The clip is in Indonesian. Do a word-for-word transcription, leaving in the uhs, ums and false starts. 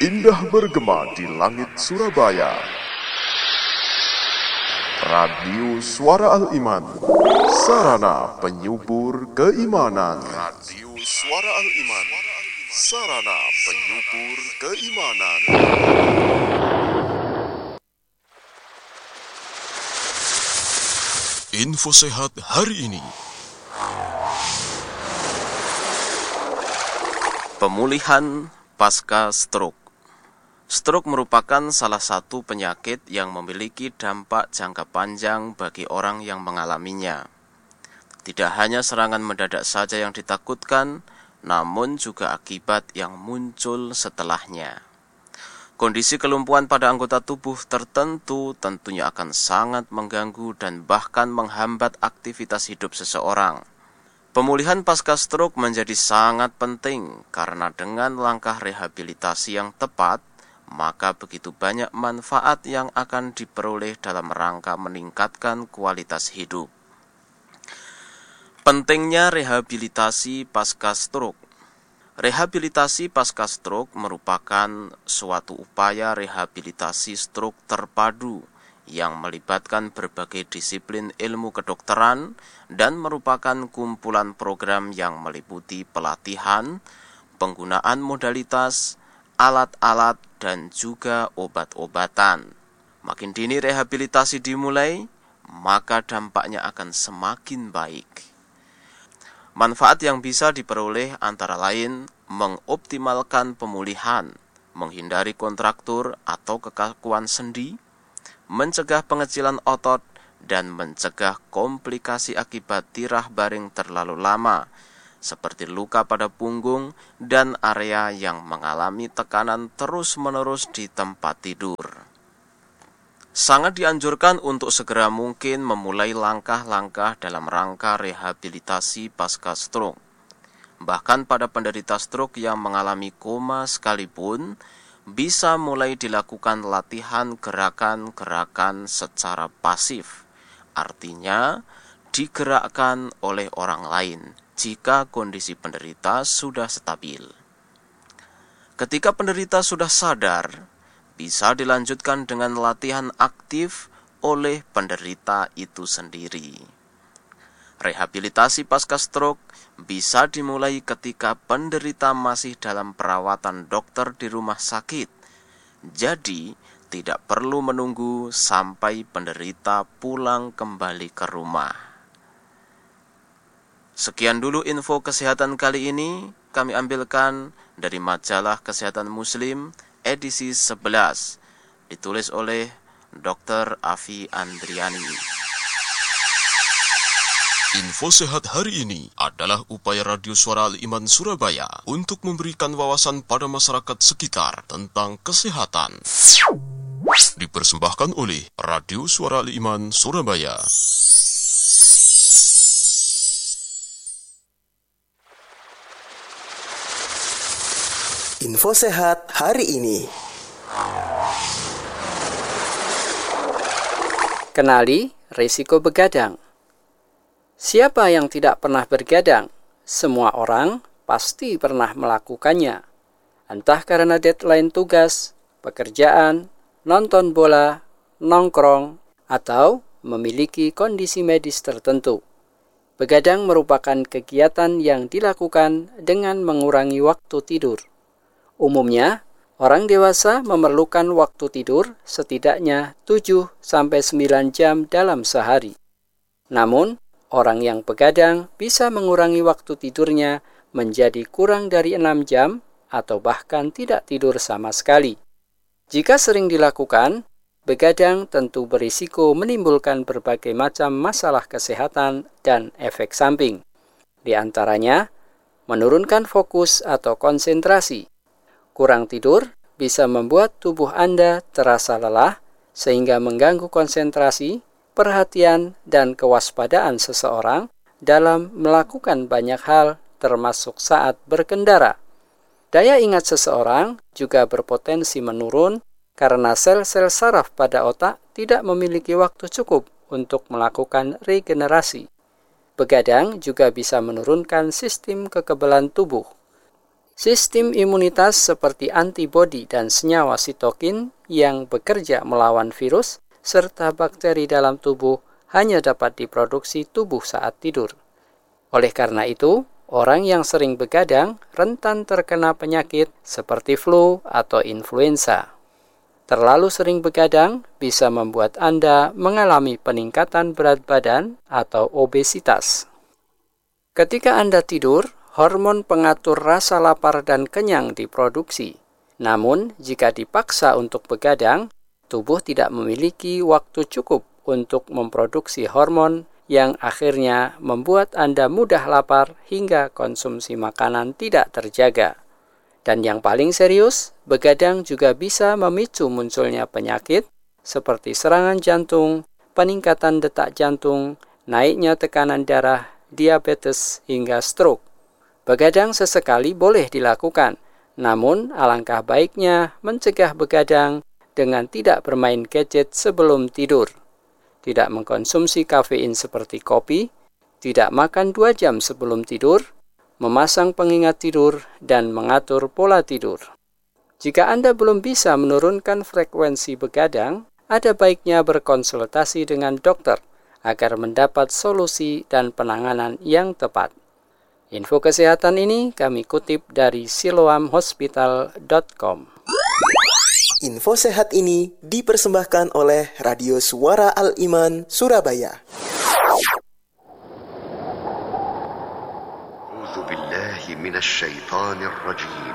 Indah bergema di langit Surabaya. Radio Suara Al-Iman, sarana penyubur keimanan. Radio Suara Al-Iman, sarana penyubur keimanan. Info sehat hari ini. Pemulihan pasca stroke. Stroke merupakan salah satu penyakit yang memiliki dampak jangka panjang bagi orang yang mengalaminya. Tidak hanya serangan mendadak saja yang ditakutkan, namun juga akibat yang muncul setelahnya. Kondisi kelumpuhan pada anggota tubuh tertentu tentunya akan sangat mengganggu dan bahkan menghambat aktivitas hidup seseorang. Pemulihan pasca stroke menjadi sangat penting karena dengan langkah rehabilitasi yang tepat, maka begitu banyak manfaat yang akan diperoleh dalam rangka meningkatkan kualitas hidup. Pentingnya rehabilitasi pasca stroke. Rehabilitasi pasca stroke merupakan suatu upaya rehabilitasi stroke terpadu yang melibatkan berbagai disiplin ilmu kedokteran dan merupakan kumpulan program yang meliputi pelatihan, penggunaan modalitas, alat-alat, dan juga obat-obatan. Makin dini rehabilitasi dimulai, maka dampaknya akan semakin baik. Manfaat yang bisa diperoleh antara lain mengoptimalkan pemulihan, menghindari kontraktur atau kekakuan sendi, mencegah pengecilan otot, dan mencegah komplikasi akibat tirah baring terlalu lama, seperti luka pada punggung dan area yang mengalami tekanan terus-menerus di tempat tidur. Sangat dianjurkan untuk segera mungkin memulai langkah-langkah dalam rangka rehabilitasi pasca stroke. Bahkan pada penderita stroke yang mengalami koma sekalipun, bisa mulai dilakukan latihan gerakan-gerakan secara pasif, artinya digerakkan oleh orang lain jika kondisi penderita sudah stabil. Ketika penderita sudah sadar, bisa dilanjutkan dengan latihan aktif oleh penderita itu sendiri. Rehabilitasi pasca stroke bisa dimulai ketika penderita masih dalam perawatan dokter di rumah sakit. Jadi, tidak perlu menunggu sampai penderita pulang kembali ke rumah. Sekian dulu info kesehatan kali ini, kami ambilkan dari majalah Kesehatan Muslim edisi sebelas, ditulis oleh dokter Afi Andriani. Info sehat hari ini adalah upaya Radio Suara Al-Iman Surabaya untuk memberikan wawasan pada masyarakat sekitar tentang kesehatan. Dipersembahkan oleh Radio Suara Al-Iman Surabaya. Info sehat hari ini. Kenali risiko begadang. Siapa yang tidak pernah bergadang? Semua orang pasti pernah melakukannya. Entah karena deadline tugas, pekerjaan, nonton bola, nongkrong, atau memiliki kondisi medis tertentu. Begadang merupakan kegiatan yang dilakukan dengan mengurangi waktu tidur. Umumnya, orang dewasa memerlukan waktu tidur setidaknya tujuh sampai sembilan jam dalam sehari. Namun, orang yang begadang bisa mengurangi waktu tidurnya menjadi kurang dari enam jam atau bahkan tidak tidur sama sekali. Jika sering dilakukan, begadang tentu berisiko menimbulkan berbagai macam masalah kesehatan dan efek samping. Di antaranya, menurunkan fokus atau konsentrasi. Kurang tidur bisa membuat tubuh Anda terasa lelah sehingga mengganggu konsentrasi, perhatian, dan kewaspadaan seseorang dalam melakukan banyak hal termasuk saat berkendara. Daya ingat seseorang juga berpotensi menurun karena sel-sel saraf pada otak tidak memiliki waktu cukup untuk melakukan regenerasi. Begadang juga bisa menurunkan sistem kekebalan tubuh. Sistem imunitas seperti antibodi dan senyawa sitokin yang bekerja melawan virus serta bakteri dalam tubuh hanya dapat diproduksi tubuh saat tidur. Oleh karena itu, orang yang sering begadang rentan terkena penyakit seperti flu atau influenza. Terlalu sering begadang bisa membuat Anda mengalami peningkatan berat badan atau obesitas. Ketika Anda tidur, hormon pengatur rasa lapar dan kenyang diproduksi. Namun, jika dipaksa untuk begadang, tubuh tidak memiliki waktu cukup untuk memproduksi hormon yang akhirnya membuat Anda mudah lapar hingga konsumsi makanan tidak terjaga. Dan yang paling serius, begadang juga bisa memicu munculnya penyakit seperti serangan jantung, peningkatan detak jantung, naiknya tekanan darah, diabetes, hingga stroke. Begadang sesekali boleh dilakukan, namun alangkah baiknya mencegah begadang dengan tidak bermain gadget sebelum tidur, tidak mengkonsumsi kafein seperti kopi, tidak makan dua jam sebelum tidur, memasang pengingat tidur, dan mengatur pola tidur. Jika Anda belum bisa menurunkan frekuensi begadang, ada baiknya berkonsultasi dengan dokter agar mendapat solusi dan penanganan yang tepat. Info kesehatan ini kami kutip dari siloam hospital dot com. Info sehat ini dipersembahkan oleh Radio Suara Al-Iman Surabaya. A'udzu billahi minasy syaithanir rajim.